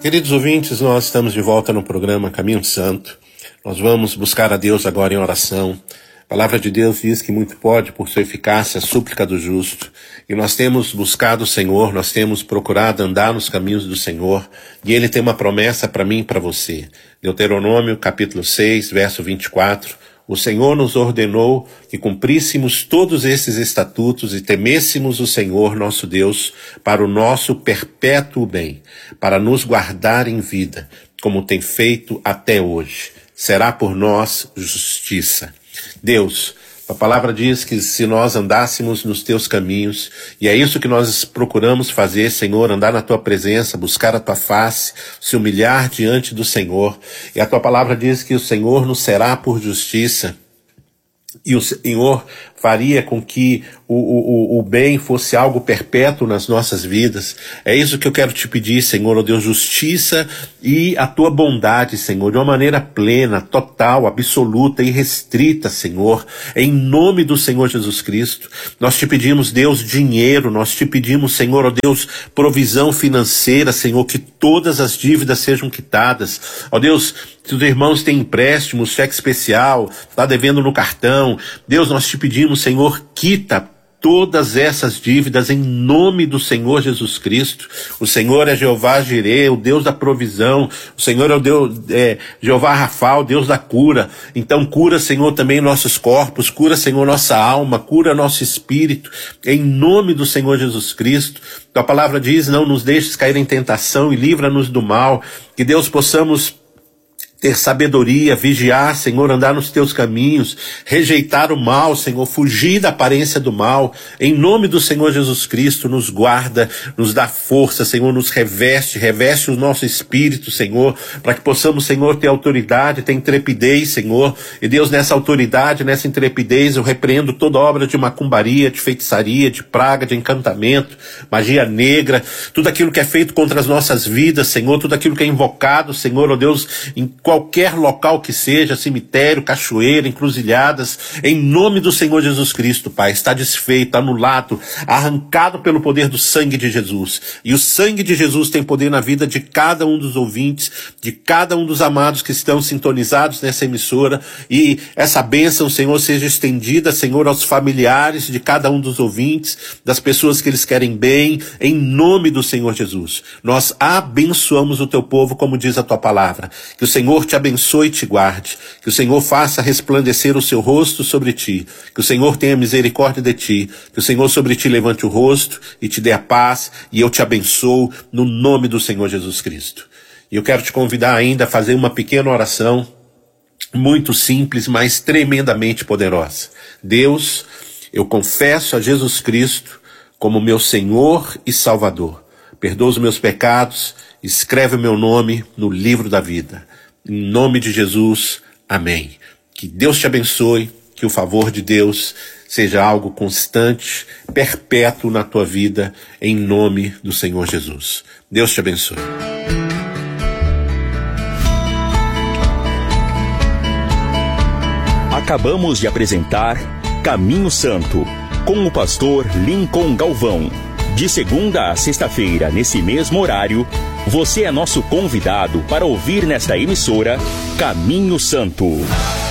Queridos ouvintes, nós estamos de volta no programa Caminho Santo. Nós vamos buscar a Deus agora em oração. A palavra de Deus diz que muito pode, por sua eficácia, a súplica do justo. E nós temos buscado o Senhor, nós temos procurado andar nos caminhos do Senhor. E Ele tem uma promessa para mim e para você. Deuteronômio, capítulo 6, verso 24. O Senhor nos ordenou que cumpríssemos todos esses estatutos e temêssemos o Senhor nosso Deus para o nosso perpétuo bem, para nos guardar em vida, como tem feito até hoje. Será por nós justiça. Deus, a palavra diz que se nós andássemos nos teus caminhos, e é isso que nós procuramos fazer, Senhor, andar na tua presença, buscar a tua face, se humilhar diante do Senhor. E a tua palavra diz que o Senhor nos será por justiça, e o Senhor faria com que o bem fosse algo perpétuo nas nossas vidas. É isso que eu quero te pedir, Senhor, ó Deus, justiça e a tua bondade, Senhor, de uma maneira plena, total, absoluta e restrita, Senhor, em nome do Senhor Jesus Cristo. Nós te pedimos, Deus, dinheiro, nós te pedimos, Senhor, ó Deus, provisão financeira, Senhor, que todas as dívidas sejam quitadas. Ó Deus, se os irmãos têm empréstimos, cheque especial, está devendo no cartão, Deus, nós te pedimos, Senhor, quita todas essas dívidas em nome do Senhor Jesus Cristo. O Senhor é Jeová Jireh, o Deus da provisão. O Senhor é o Deus, Jeová Rafa, o Deus da cura. Então cura, Senhor, também nossos corpos, cura, Senhor, nossa alma, cura nosso espírito, em nome do Senhor Jesus Cristo. Tua palavra diz, não nos deixes cair em tentação e livra-nos do mal. Que Deus possamos ter sabedoria, vigiar, Senhor, andar nos teus caminhos, rejeitar o mal, Senhor, fugir da aparência do mal, em nome do Senhor Jesus Cristo, nos guarda, nos dá força, Senhor, nos reveste o nosso espírito, Senhor, para que possamos, Senhor, ter autoridade, ter intrepidez, Senhor, e Deus, nessa autoridade, nessa intrepidez, eu repreendo toda obra de macumbaria, de feitiçaria, de praga, de encantamento, magia negra, tudo aquilo que é feito contra as nossas vidas, Senhor, tudo aquilo que é invocado, Senhor, ó Deus, em qualquer local que seja, cemitério, cachoeira, encruzilhadas, em nome do Senhor Jesus Cristo, Pai, está desfeito, anulado, arrancado pelo poder do sangue de Jesus. E o sangue de Jesus tem poder na vida de cada um dos ouvintes, de cada um dos amados que estão sintonizados nessa emissora, e essa bênção, Senhor, seja estendida, Senhor, aos familiares de cada um dos ouvintes, das pessoas que eles querem bem, em nome do Senhor Jesus. Nós abençoamos o teu povo, como diz a tua palavra. Que o Senhor te abençoe e te guarde, que o Senhor faça resplandecer o seu rosto sobre ti, que o Senhor tenha misericórdia de ti, que o Senhor sobre ti levante o rosto e te dê a paz, e eu te abençoo no nome do Senhor Jesus Cristo. E eu quero te convidar ainda a fazer uma pequena oração, muito simples, mas tremendamente poderosa. Deus, eu confesso a Jesus Cristo como meu Senhor e Salvador. Perdoa os meus pecados, escreve o meu nome no livro da vida. Em nome de Jesus, amém. Que Deus te abençoe, que o favor de Deus seja algo constante, perpétuo na tua vida, em nome do Senhor Jesus. Deus te abençoe. Acabamos de apresentar Caminho Santo, com o pastor Lincoln Galvão. De segunda a sexta-feira, nesse mesmo horário, você é nosso convidado para ouvir nesta emissora Caminho Santo.